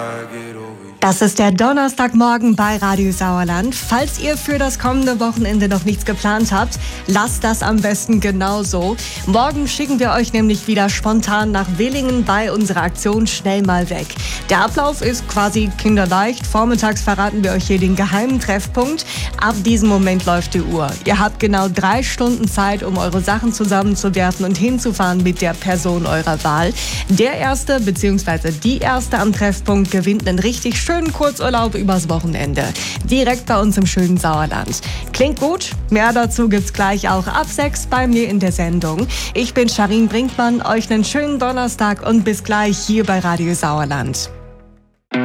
Das ist der Donnerstagmorgen bei Radio Sauerland. Falls ihr für das kommende Wochenende noch nichts geplant habt, lasst das am besten genauso. Morgen schicken wir euch nämlich wieder spontan nach Willingen bei unserer Aktion Schnell mal weg. Der Ablauf ist quasi kinderleicht. Vormittags verraten wir euch hier den geheimen Treffpunkt. Ab diesem Moment läuft die Uhr. Ihr habt genau 3 Stunden Zeit, um eure Sachen zusammenzuwerfen und hinzufahren mit der Person eurer Wahl. Der Erste bzw. die Erste am Treffpunkt gewinnt einen richtig schönen Kurzurlaub übers Wochenende. Direkt bei uns im schönen Sauerland. Klingt gut? Mehr dazu gibt's gleich auch ab 6 bei mir in der Sendung. Ich bin Charin Brinkmann, euch einen schönen Donnerstag und bis gleich hier bei Radio Sauerland.